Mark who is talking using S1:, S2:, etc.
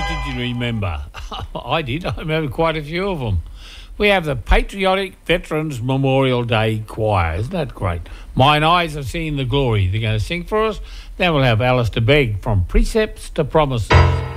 S1: did you remember? I did. I remember quite a few of them. We have the Patriotic Veterans Memorial Day Choir. Isn't that great? Mine Eyes Have Seen the Glory. They're going to sing for us. Then we'll have Alistair Begg from Precepts to Promises.